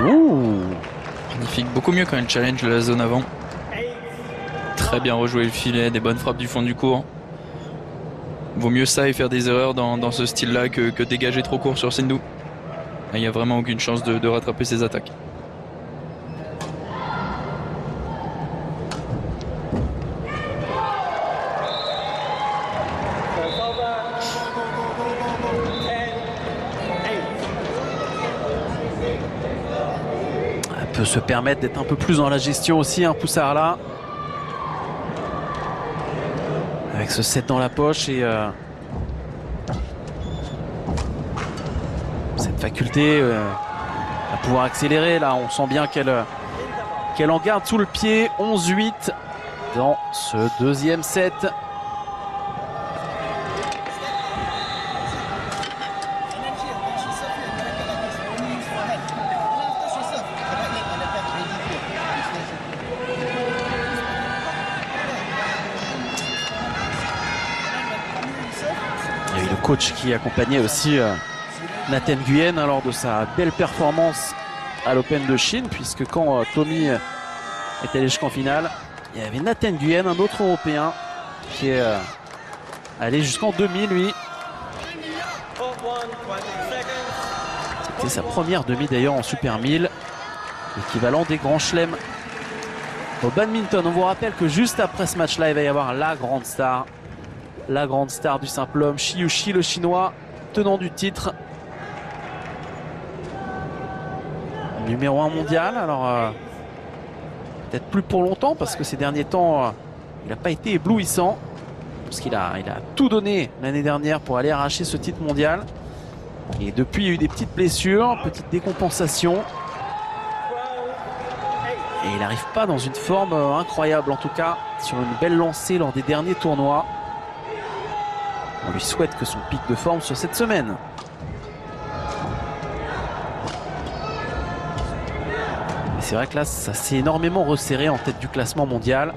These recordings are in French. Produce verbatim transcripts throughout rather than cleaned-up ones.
Ouh. Magnifique, beaucoup mieux quand elle challenge la zone avant. Très bien rejoué le filet, des bonnes frappes du fond du court. Vaut mieux ça et faire des erreurs dans, dans ce style-là que, que dégager trop court sur Sindhu. Il n'y a vraiment aucune chance de, de rattraper ses attaques. Elle peut se permettre d'être un peu plus dans la gestion aussi, hein, Poussard là. Avec ce set dans la poche et euh, cette faculté euh, à pouvoir accélérer. Là, on sent bien qu'elle euh, qu'elle en garde sous le pied. onze huit dans ce deuxième set. Coach qui accompagnait aussi euh, Nathan Nguyen lors de sa belle performance à l'Open de Chine, puisque quand euh, Tommy euh, est allé jusqu'en finale, il y avait Nathan Nguyen, un autre Européen, qui est euh, allé jusqu'en demi, lui. C'était sa première demi d'ailleurs en Super mille, l'équivalent des grands chelems au badminton. On vous rappelle que juste après ce match-là, il va y avoir la grande star. La grande star du simple homme, Shi Yuqi, le chinois, tenant du titre. Numéro un mondial, alors euh, peut-être plus pour longtemps parce que ces derniers temps, euh, il n'a pas été éblouissant. Parce qu'il a, il a tout donné l'année dernière pour aller arracher ce titre mondial. Et depuis, il y a eu des petites blessures, petites décompensations. Et il n'arrive pas dans une forme euh, incroyable, en tout cas, sur une belle lancée lors des derniers tournois. On lui souhaite que son pic de forme sur cette semaine. Mais c'est vrai que là, ça s'est énormément resserré en tête du classement mondial.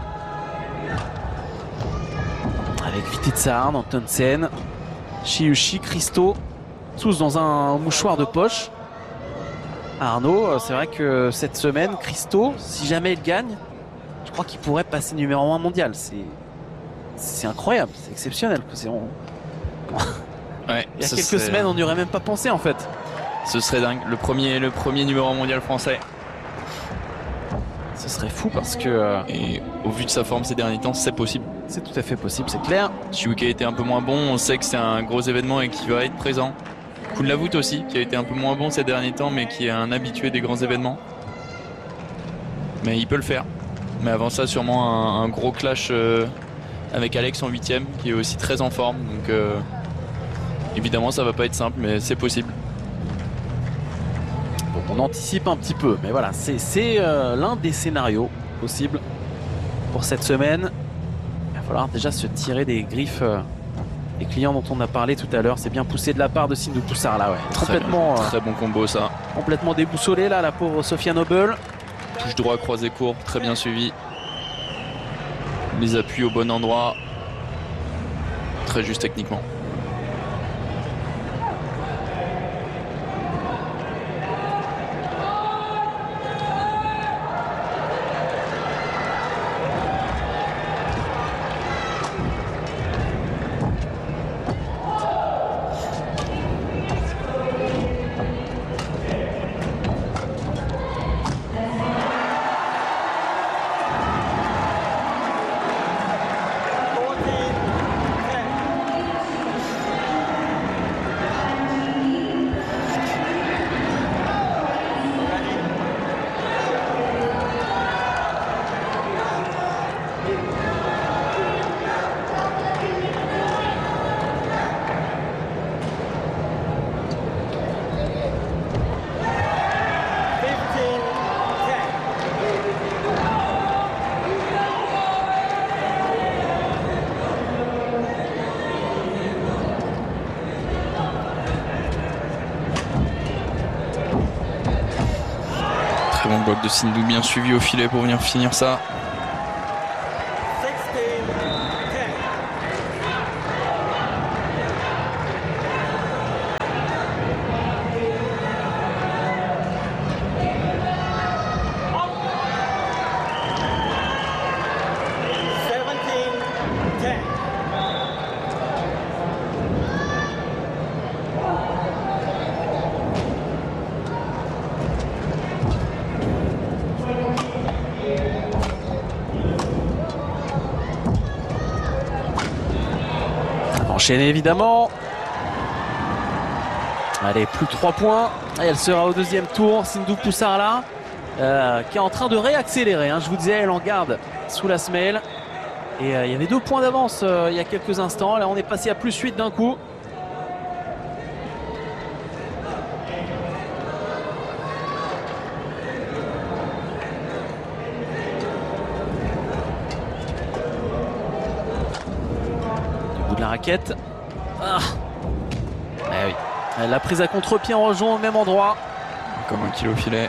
Avec Vititsahar, Antonsen, Shi Yuqi, Christo, tous dans un mouchoir de poche. Arnaud, c'est vrai que cette semaine, Christo, si jamais il gagne, je crois qu'il pourrait passer numéro un mondial. C'est... C'est incroyable, c'est exceptionnel. C'est on... ouais, il y a quelques serait... semaines, on n'y aurait même pas pensé en fait. Ce serait dingue, le premier, le premier numéro un mondial français. Ce serait fou parce que... Euh... Et au vu de sa forme ces derniers temps, c'est possible. C'est tout à fait possible, c'est clair. Shi Yuqi a été un peu moins bon, on sait que c'est un gros événement et qu'il va être présent. Kounlavut aussi, qui a été un peu moins bon ces derniers temps, mais qui est un habitué des grands événements. Mais il peut le faire. Mais avant ça, sûrement un, un gros clash... Euh... avec Alex en huitième qui est aussi très en forme, donc euh, évidemment ça va pas être simple mais c'est possible. Bon, on anticipe un petit peu mais voilà c'est euh, l'un des scénarios possibles pour cette semaine. Il va falloir déjà se tirer des griffes euh, des clients dont on a parlé tout à l'heure. C'est bien poussé de la part de Sindhu Poussard là, ouais. Très complètement bon, euh, très bon combo ça. Complètement déboussolé là la pauvre Sophia Noble. Touche droit croisé court, très bien suivi. Les appuis au bon endroit. Très juste techniquement. Très bon bloc de Sindhu bien suivi au filet pour venir finir ça. enchaîner évidemment. Allez, plus trois points. Et elle sera au deuxième tour. Sindhu Pusarla euh, qui est en train de réaccélérer. Hein. Je vous disais, elle en garde sous la semelle. Et euh, il y avait deux points d'avance euh, il y a quelques instants. Là, on est passé à plus huit d'un coup. Du bout de la raquette. Ah. Eh oui. La prise à contre-pied en rejoint au même endroit. Comme un kilo filet.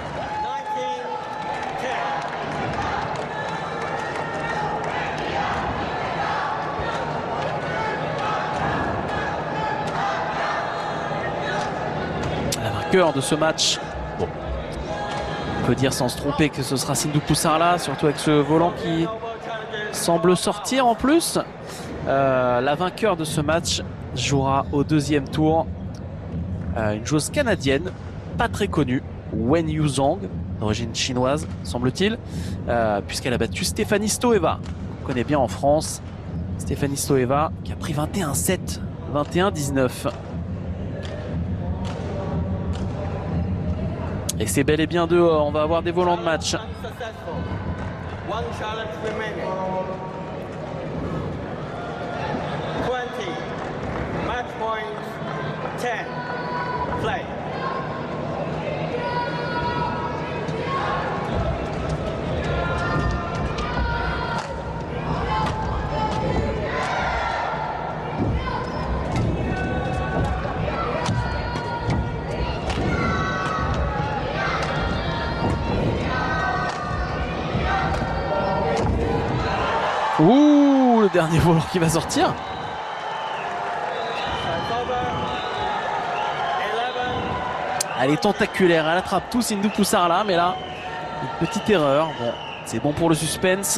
La vainqueur de ce match. Bon. On peut dire sans se tromper que ce sera Sindhu Pusarla, surtout avec ce volant qui semble sortir en plus. Euh, la vainqueur de ce match jouera au deuxième tour. Euh, une joueuse canadienne, pas très connue, Wen Yuzhang, d'origine chinoise, semble-t-il, euh, puisqu'elle a battu Stéphanie Stoeva, qu'on connaît bien en France. Stéphanie Stoeva qui a pris vingt et un sept, vingt et un dix-neuf. Et c'est bel et bien dehors, on va avoir des volants de match. ten. Play. Ouh, le dernier volant qui va sortir. Elle est tentaculaire, elle attrape tout Sindhu Pusarla, mais là, une petite erreur. Bon, c'est bon pour le suspense.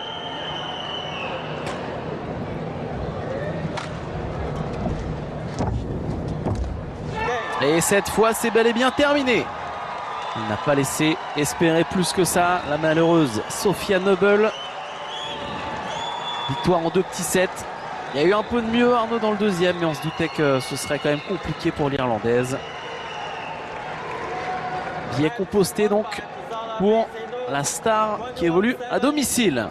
Et cette fois, c'est bel et bien terminé. Il n'a pas laissé espérer plus que ça, la malheureuse Sophia Noble. Victoire en deux petits sets. Il y a eu un peu de mieux Arnaud dans le deuxième, mais on se doutait que ce serait quand même compliqué pour l'Irlandaise. Billet composté donc pour la star qui évolue à domicile.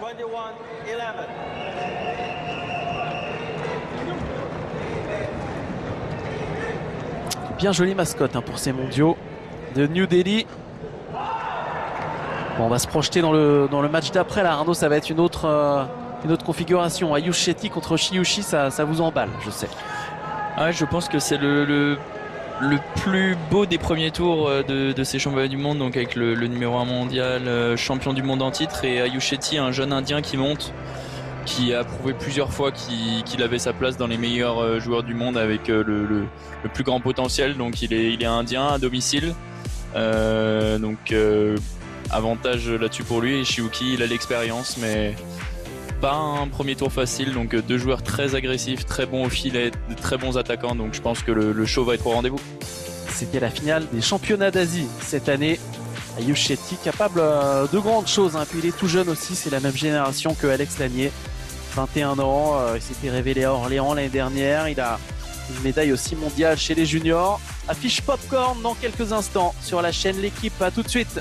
Bien jolie mascotte hein, pour ces mondiaux de New Delhi. Bon, on va se projeter dans le, dans le match d'après là, Arnaud. Ça va être une autre, euh, une autre configuration. Ayush Shetty contre Shiyushi, ça, ça vous emballe, je sais. Ouais, je pense que c'est le, le, le plus beau des premiers tours de, de ces championnats du monde, donc avec le, le numéro un mondial, euh, champion du monde en titre, et Ayush Shetty, un jeune indien qui monte, qui a prouvé plusieurs fois qu'il, qu'il avait sa place dans les meilleurs euh, joueurs du monde avec euh, le, le, le plus grand potentiel. Donc il est, il est indien à domicile, euh, donc euh, avantage là-dessus pour lui. Et Shiuki, il a l'expérience, mais pas un premier tour facile, donc deux joueurs très agressifs, très bons au filet, de très bons attaquants, donc je pense que le, le show va être au rendez-vous. C'était la finale des championnats d'Asie cette année. Ayush Shetty capable de grandes choses, hein. Puis il est tout jeune aussi, c'est la même génération que Alex Lanier, vingt et un ans, il s'était révélé à Orléans l'année dernière, il a une médaille aussi mondiale chez les juniors. Affiche Popcorn dans quelques instants sur la chaîne L'équipe, à tout de suite.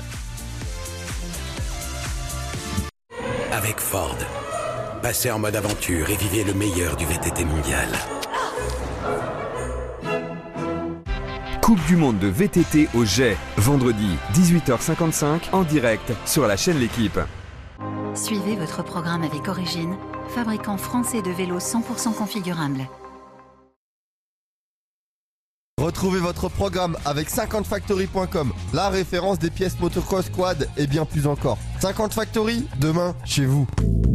Avec Ford, passez en mode aventure et vivez le meilleur du V T T mondial. Coupe du monde de V T T au Jet, vendredi dix-huit heures cinquante-cinq en direct sur la chaîne L'équipe. Suivez votre programme avec Origine, fabricant français de vélos cent pour cent configurables. Retrouvez votre programme avec cinquante factory point com, la référence des pièces motocross, quad et bien plus encore. cinquante Factory, demain, chez vous.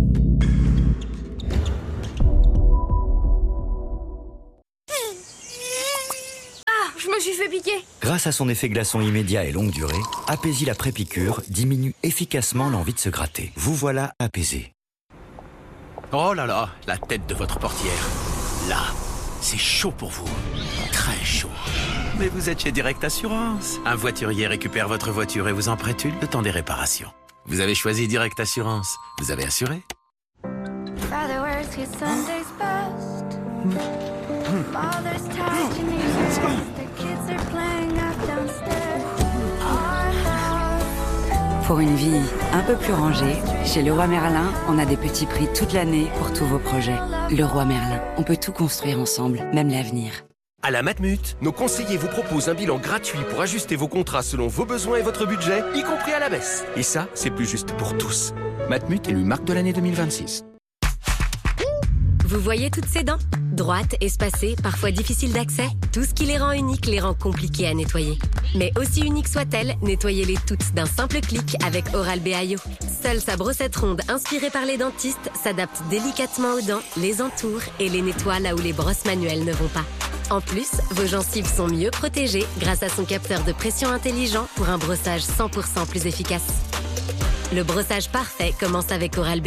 Ah, je me suis fait piquer. Grâce à son effet glaçon immédiat et longue durée, Apaisil après-piqûre diminue efficacement l'envie de se gratter. Vous voilà apaisé. Oh là là, la tête de votre portière. Là, c'est chaud pour vous. Très chaud. Mais vous êtes chez Direct Assurance. Un voiturier récupère votre voiture et vous en prête une le temps des réparations. Vous avez choisi Direct Assurance. Vous avez assuré? Pour une vie un peu plus rangée, chez Leroy Merlin, on a des petits prix toute l'année pour tous vos projets. Leroy Merlin, on peut tout construire ensemble, même l'avenir. À la Matmut, nos conseillers vous proposent un bilan gratuit pour ajuster vos contrats selon vos besoins et votre budget, y compris à la baisse. Et ça, c'est plus juste pour tous. Matmut élu marque de l'année deux mille vingt-six. Vous voyez toutes ces dents? Droites, espacées, parfois difficiles d'accès? Tout ce qui les rend uniques les rend compliquées à nettoyer. Mais aussi uniques soient-elles, nettoyez-les toutes d'un simple clic avec Oral-B I O. Seule sa brossette ronde inspirée par les dentistes s'adapte délicatement aux dents, les entoure et les nettoie là où les brosses manuelles ne vont pas. En plus, vos gencives sont mieux protégées grâce à son capteur de pression intelligent pour un brossage cent pour cent plus efficace. Le brossage parfait commence avec Oral-B.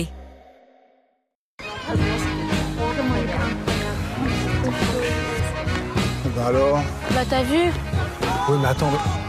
Bah alors? Bah t'as vu? Oui mais attends...